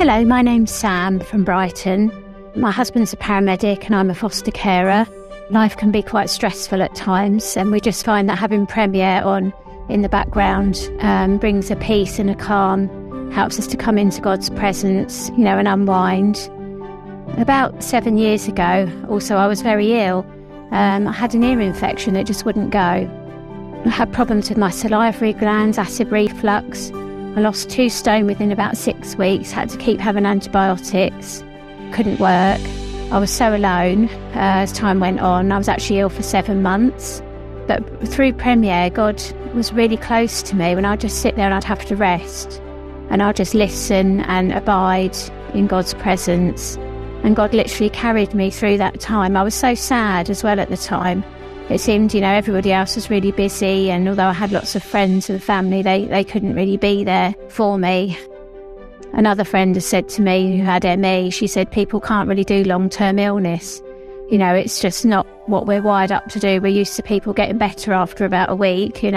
Hello, my name's Sam from Brighton. My husband's a paramedic and I'm a foster carer. Life can be quite stressful at times, and we just find that having Premier on in the background brings a peace and a calm, helps us to come into God's presence, and unwind. About 7 years ago, also, I was very ill. I had an ear infection that just wouldn't go. I had problems with my salivary glands, acid reflux. I lost 2 stone within about 6 weeks, had to keep having antibiotics, couldn't work. I was so alone as time went on. I was actually ill for 7 months. But through Premier, God was really close to me when I'd just sit there and I'd have to rest. And I'd just listen and abide in God's presence. And God literally carried me through that time. I was so sad as well at the time. It seemed, everybody else was really busy, and although I had lots of friends and family, they couldn't really be there for me. Another friend has said to me who had ME, she said, people can't really do long-term illness. It's just not what we're wired up to do. We're used to people getting better after about a week, and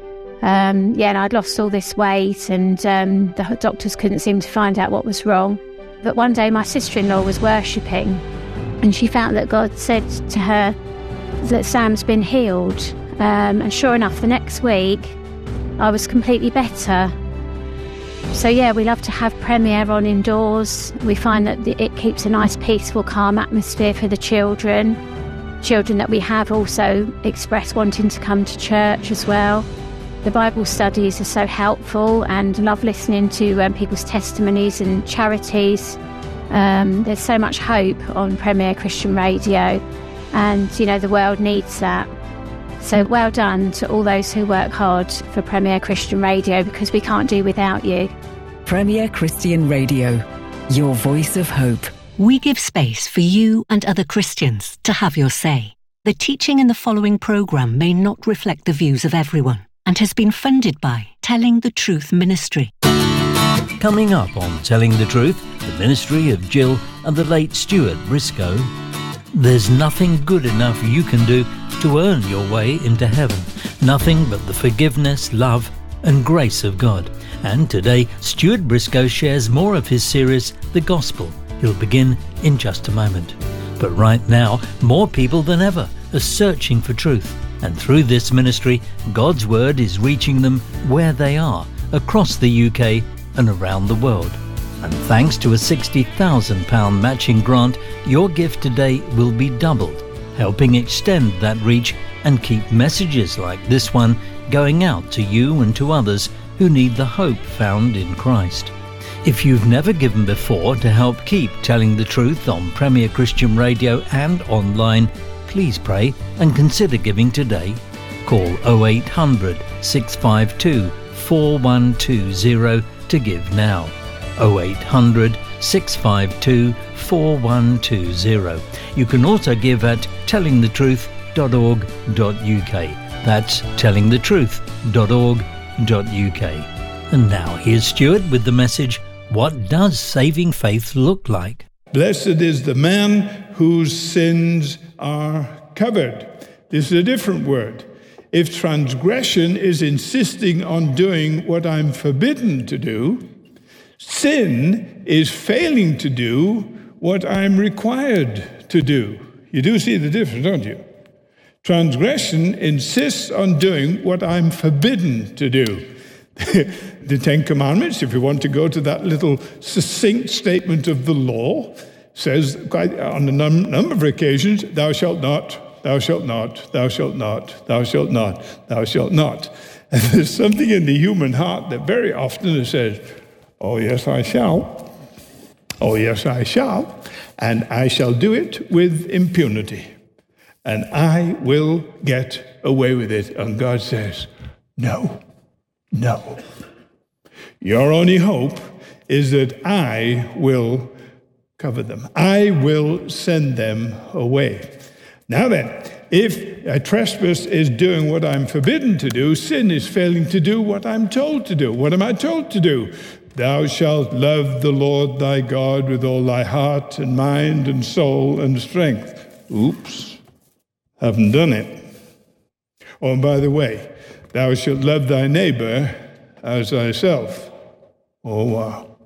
I'd lost all this weight, and the doctors couldn't seem to find out what was wrong. But one day my sister-in-law was worshipping, and she found that God said to her that Sam's been healed. And sure enough, the next week, I was completely better. So we love to have Premier on indoors. We find that it keeps a nice, peaceful, calm atmosphere for the children. Children that we have also express wanting to come to church as well. The Bible studies are so helpful, and love listening to people's testimonies and charities. There's so much hope on Premier Christian Radio, and the world needs that. So well done to all those who work hard for Premier Christian Radio, because we can't do without you. Premier Christian Radio, your voice of hope. We give space for you and other Christians to have your say. The teaching in the following programme may not reflect the views of everyone and has been funded by Telling the Truth Ministry. Coming up on Telling the Truth, the ministry of Jill and the late Stuart Briscoe. There's nothing good enough you can do to earn your way into heaven. Nothing but the forgiveness, love and grace of God. And today, Stuart Briscoe shares more of his series, The Gospel. He'll begin in just a moment. But right now, more people than ever are searching for truth. And through this ministry, God's Word is reaching them where they are, across the UK and around the world. And thanks to a £60,000 matching grant, your gift today will be doubled, helping extend that reach and keep messages like this one going out to you and to others who need the hope found in Christ. If you've never given before to help keep telling the truth on Premier Christian Radio and online, please pray and consider giving today. Call 0800 652 4120 to give now. 0800 652 4120. You can also give at tellingthetruth.org.uk. That's tellingthetruth.org.uk. And now here's Stuart with the message, What Does Saving Faith Look Like? Blessed is the man whose sins are covered. This is a different word. If transgression is insisting on doing what I'm forbidden to do, sin is failing to do what I'm required to do. You do see the difference, don't you? Transgression insists on doing what I'm forbidden to do. The Ten Commandments, if you want to go to that little succinct statement of the law, says quite on a number of occasions, thou shalt not, thou shalt not, thou shalt not, thou shalt not, thou shalt not. And there's something in the human heart that very often says, oh yes, I shall. Oh yes, I shall. And I shall do it with impunity. And I will get away with it. And God says, no. No. Your only hope is that I will cover them. I will send them away. Now then, if a trespass is doing what I'm forbidden to do, sin is failing to do what I'm told to do. What am I told to do? Thou shalt love the Lord thy God with all thy heart and mind and soul and strength. Oops, haven't done it. Oh, and by the way, thou shalt love thy neighbor as thyself. Oh, wow.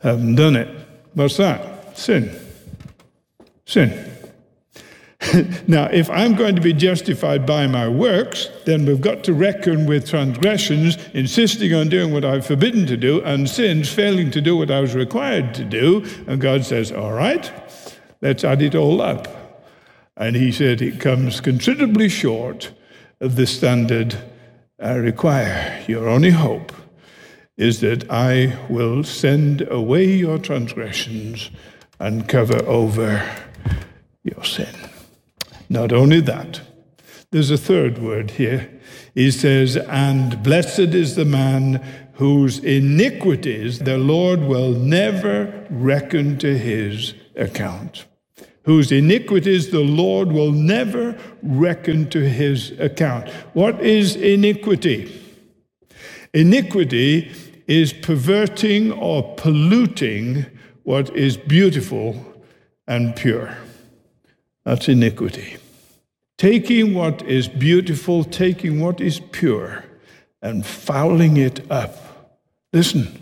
Haven't done it. What's that? Sin. Sin. Now, if I'm going to be justified by my works, then we've got to reckon with transgressions, insisting on doing what I'm forbidden to do, and sins, failing to do what I was required to do. And God says, all right, let's add it all up. And he said it comes considerably short of the standard I require. Your only hope is that I will send away your transgressions and cover over your sin. Not only that, there's a third word here. He says, and blessed is the man whose iniquities the Lord will never reckon to his account. Whose iniquities the Lord will never reckon to his account. What is iniquity? Iniquity is perverting or polluting what is beautiful and pure. That's iniquity. Taking what is beautiful, taking what is pure, and fouling it up. Listen.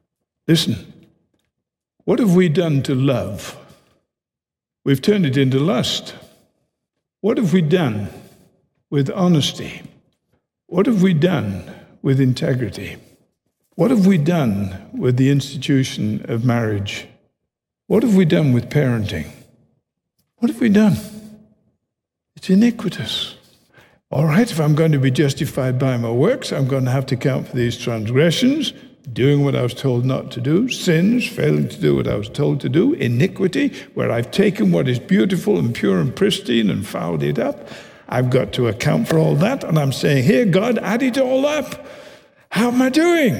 What have we done to love? We've turned it into lust. What have we done with honesty? What have we done with integrity? What have we done with the institution of marriage? What have we done with parenting? What have we done? It's iniquitous. All right, if I'm going to be justified by my works, I'm going to have to account for these transgressions, doing what I was told not to do, sins, failing to do what I was told to do, iniquity, where I've taken what is beautiful and pure and pristine and fouled it up. I've got to account for all that, and I'm saying, here, God, add it all up. How am I doing?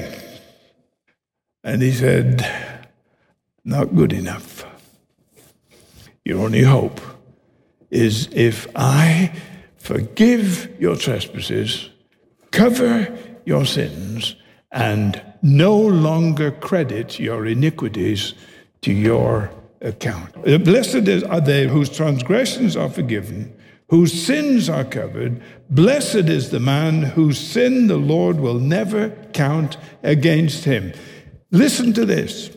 And he said, not good enough. Your only hope is if I forgive your trespasses, cover your sins, and no longer credit your iniquities to your account. Blessed are they whose transgressions are forgiven, whose sins are covered. Blessed is the man whose sin the Lord will never count against him. Listen to this.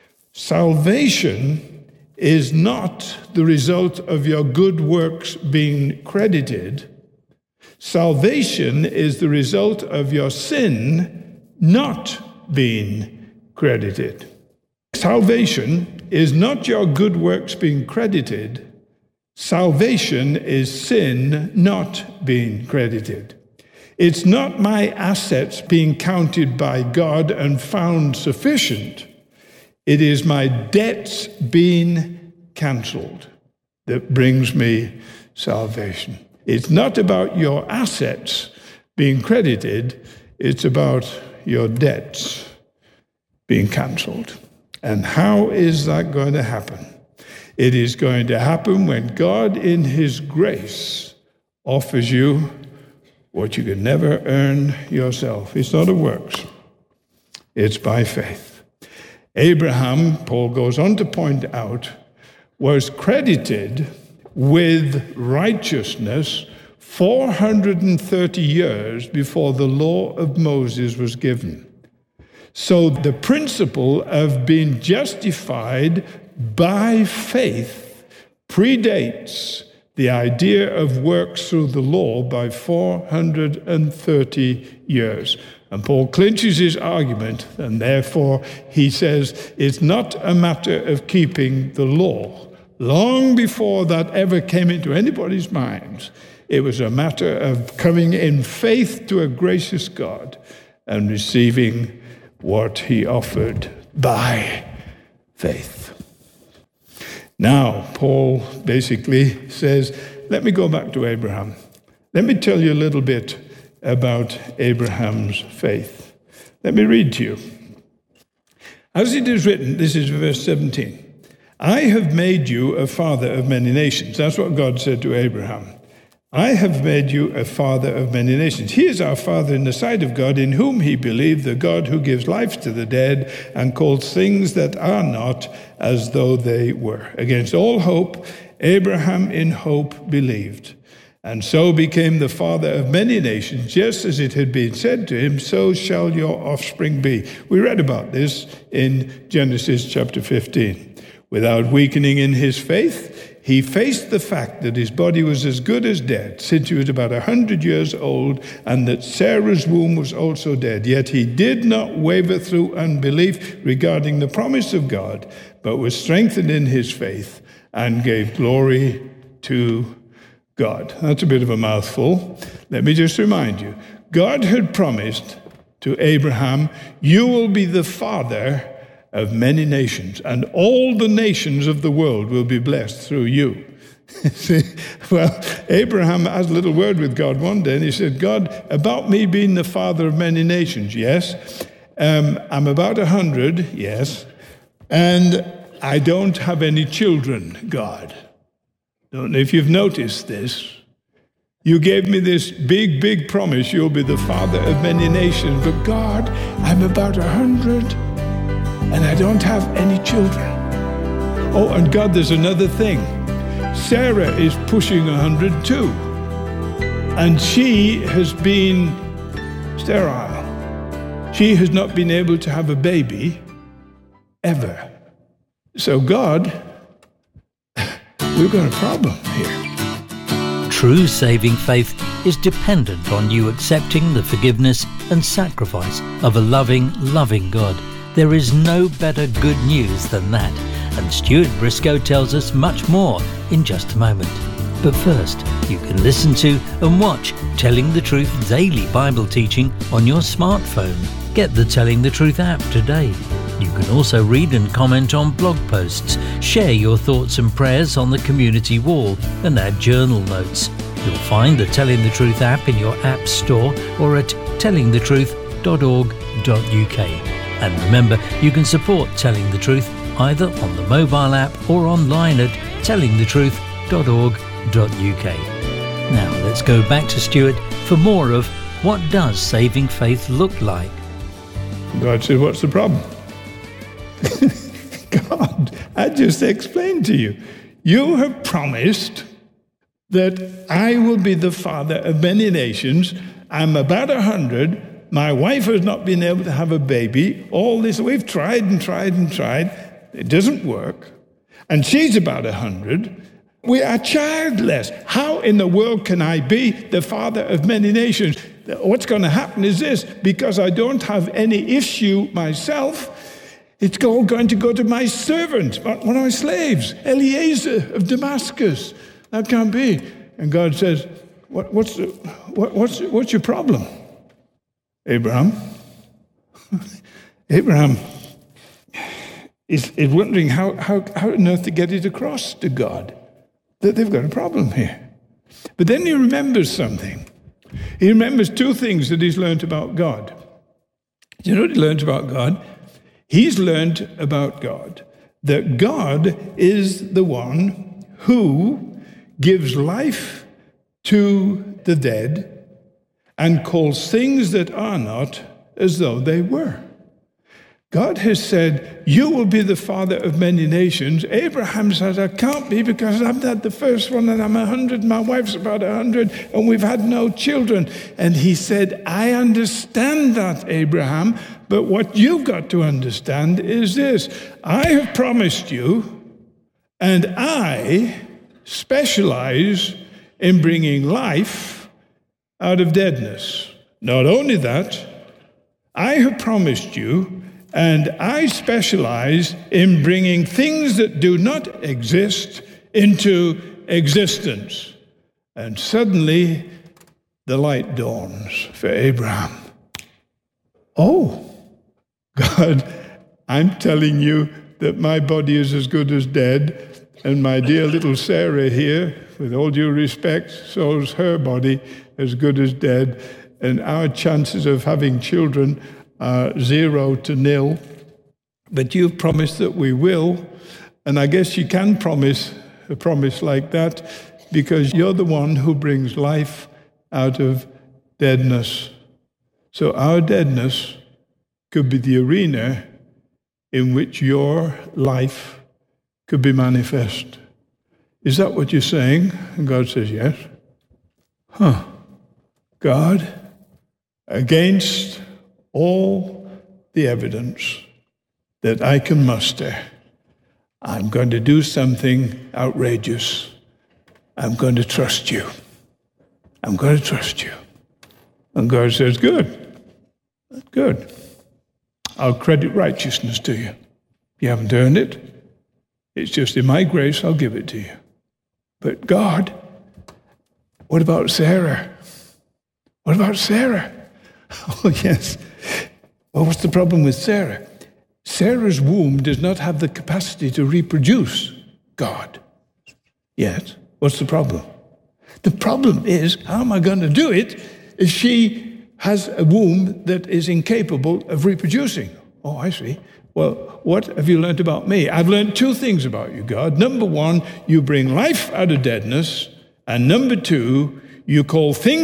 Salvation is not the result of your good works being credited. Salvation is the result of your sin not being credited. Salvation is not your good works being credited. Salvation is sin not being credited. It's not my assets being counted by God and found sufficient. It is my debts being cancelled that brings me salvation. It's not about your assets being credited. It's about your debts being cancelled. And how is that going to happen? It is going to happen when God, in his grace, offers you what you could never earn yourself. It's not of works. It's by faith. Abraham, Paul goes on to point out, was credited with righteousness 430 years before the law of Moses was given. So the principle of being justified by faith predates the idea of works through the law by 430 years. And Paul clinches his argument, and therefore he says it's not a matter of keeping the law. Long before that ever came into anybody's minds, it was a matter of coming in faith to a gracious God and receiving what he offered by faith. Now, Paul basically says, let me go back to Abraham. Let me tell you a little bit about Abraham's faith. Let me read to you. As it is written, this is verse 17, I have made you a father of many nations. That's what God said to Abraham. I have made you a father of many nations. He is our father in the sight of God, in whom he believed, the God who gives life to the dead and calls things that are not as though they were. Against all hope, Abraham in hope believed, and so became the father of many nations, just as it had been said to him, so shall your offspring be. We read about this in Genesis chapter 15. Without weakening in his faith, he faced the fact that his body was as good as dead, since he was about 100 years old, and that Sarah's womb was also dead. Yet he did not waver through unbelief regarding the promise of God, but was strengthened in his faith and gave glory to God. That's a bit of a mouthful. Let me just remind you. God had promised to Abraham, you will be the father of many nations, and all the nations of the world will be blessed through you. See, well, Abraham had a little word with God one day, and he said, God, about me being the father of many nations, yes. I'm about 100, yes. And I don't have any children, God. Don't know if you've noticed this. You gave me this big, big promise, you'll be the father of many nations. But God, I'm about 100 and I don't have any children. Oh, and God, there's another thing. Sarah is pushing 100 too. And she has been sterile. She has not been able to have a baby ever. So God, we've got a problem here. True saving faith is dependent on you accepting the forgiveness and sacrifice of a loving, loving God. There is no better good news than that, and Stuart Briscoe tells us much more in just a moment. But first, you can listen to and watch Telling the Truth daily Bible teaching on your smartphone. Get the Telling the Truth app today. You can also read and comment on blog posts, share your thoughts and prayers on the community wall, and add journal notes. You'll find the Telling the Truth app in your app store or at tellingthetruth.org.uk. And remember, you can support Telling the Truth either on the mobile app or online at tellingthetruth.org.uk. Now let's go back to Stuart for more of what does saving faith look like. God said, what's the problem? God, I just explained to you. You have promised that I will be the father of many nations. I'm about 100. My wife has not been able to have a baby. All this, we've tried and tried and tried. It doesn't work. And she's about 100. We are childless. How in the world can I be the father of many nations? What's going to happen is this, because I don't have any issue myself, it's all going to go to my servant, one of my slaves, Eliezer of Damascus. That can't be. And God says, what's your problem, Abraham? Abraham is wondering how on earth to get it across to God that they've got a problem here. But then he remembers something. He remembers two things that he's learned about God. Do you know what he learned about God? He's learned about God that God is the one who gives life to the dead and calls things that are not as though they were. God has said, you will be the father of many nations. Abraham says, I can't be because I'm not the first one and I'm 100. My wife's about 100 and we've had no children. And he said, I understand that, Abraham, but what you've got to understand is this. I have promised you, and I specialize in bringing life out of deadness. Not only that, I have promised you, and I specialize in bringing things that do not exist into existence. And suddenly, the light dawns for Abraham. Oh, God, I'm telling you that my body is as good as dead, and my dear little Sarah here, with all due respect, so is her body as good as dead, and our chances of having children are 0 to 0. But you've promised that we will, and I guess you can promise a promise like that because you're the one who brings life out of deadness. So our deadness could be the arena in which your life could be manifest. Is that what you're saying? And God says, yes. God, against all the evidence that I can muster, I'm going to do something outrageous. I'm going to trust you. I'm going to trust you. And God says, good. Good. I'll credit righteousness to you. You haven't earned it. It's just in my grace, I'll give it to you. But God, what about Sarah? What about Sarah? Oh, yes. Well, what's the problem with Sarah? Sarah's womb does not have the capacity to reproduce God yet. What's the problem? The problem is, how am I going to do it if she has a womb that is incapable of reproducing? Oh, I see. Well, what have you learned about me? I've learned two things about you, God. Number one, you bring life out of deadness. And number two, you call things